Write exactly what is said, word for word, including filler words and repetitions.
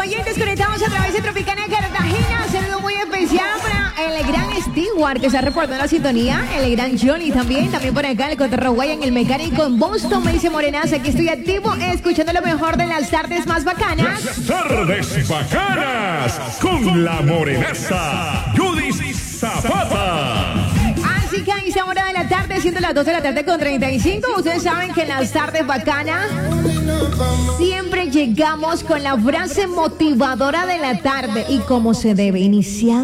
oyentes conectados a través de Tropicana Cartagena. Saludo muy especial para el gran Stewart que está reportando la sintonía. El gran Johnny también. También por acá el Cotorro en el mecánico en Boston. Me dice Morenaza, aquí estoy activo escuchando lo mejor de las tardes más bacanas. Las tardes bacanas con la Morenaza, Judith Zapata. Así que a esta hora de la tarde, siendo las dos de la tarde con treinta y cinco, ustedes saben que en las tardes bacanas siempre llegamos con la frase motivadora de la tarde y cómo se debe iniciar.